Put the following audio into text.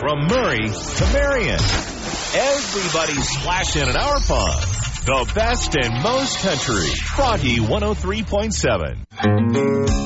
From Murray to Marion, everybody's splashing in our pond. The best and most country. Froggy 103.7.